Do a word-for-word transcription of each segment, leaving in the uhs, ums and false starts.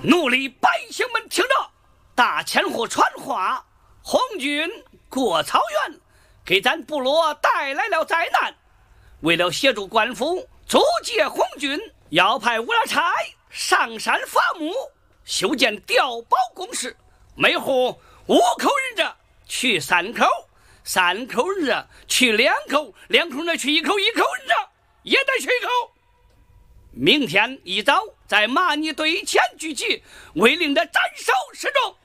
奴隶百姓们听着，大千户传话，红军过草原，给咱部落带来了灾难。为了协助官府阻截红军，要派乌拉差上山伐木，修建碉堡工事，每户五口人着去三口，三口人着去两口，两口人去一口，一口人着也得去一口。明天一早在马尼堆前聚集，为令的斩首示众。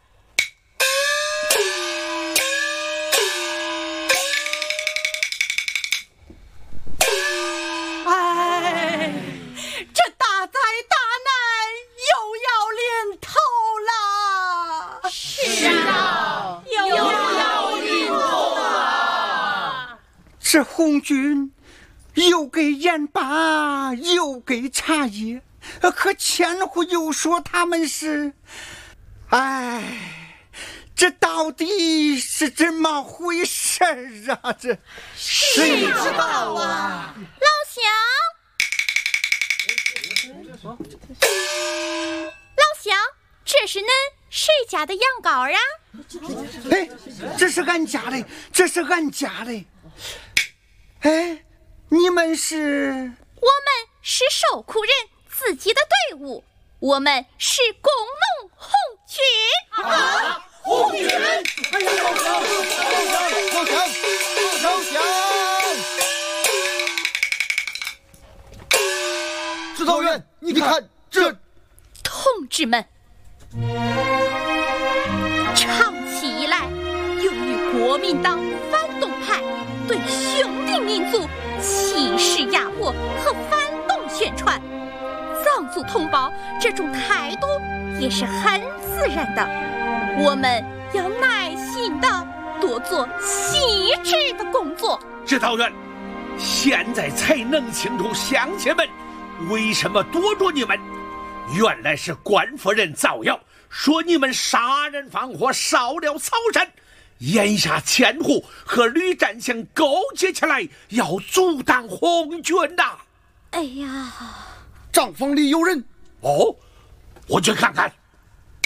哎，这大灾大难又要临头了。 是啊，又要临头了。 这红军又给盐巴，又给茶叶，可千户又说他们是，哎，这到底是怎么回事啊？这谁知道啊？ 老乡，老乡，这是恁谁家的羊羔啊？ 哎，这是俺家的，这是俺家的。哎，你们是？ 我们是受苦人自己的队伍，我们是工农红军。 啊，红军！ 哎呀，投降！投降！投降！投降！ 指导员，你看这， 同志们，长期以来，由于国民党反动派对兄弟民族歧视压迫和反动宣传，藏族同胞这种态度也是很自然的。我们要耐心的多做细致的工作。 指导员，现在才弄清楚乡亲们为什么躲着你们，原来是官夫人造谣，说你们杀人放火，烧了草山，眼下千户和吕占祥勾结起来，要阻挡红军呐、啊！ 哎呀， 账房里有人。 哦，我去看看。